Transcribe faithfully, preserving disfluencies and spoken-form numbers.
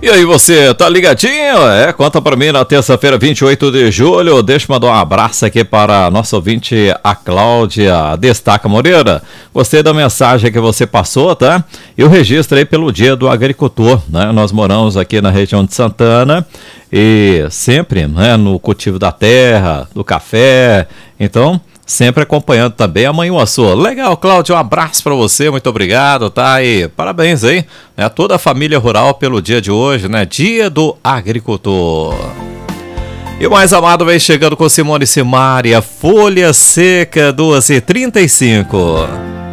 E aí, você tá ligadinho? É, conta pra mim na terça-feira, vinte e oito de julho. Deixa eu mandar um abraço aqui para a nossa ouvinte, a Cláudia Destaca Moreira. Gostei da mensagem que você passou, tá? Eu registrei pelo Dia do Agricultor, né? Nós moramos aqui na região de Santana e sempre, né, no cultivo da terra, do café. Então, sempre acompanhando também a Manhuaçu. Legal, Cláudio, um abraço para você, muito obrigado, tá? E parabéns aí, né, a toda a família rural pelo dia de hoje, né? Dia do Agricultor. E o mais amado vem chegando com Simone Simaria, Folha Seca, duas e trinta e cinco.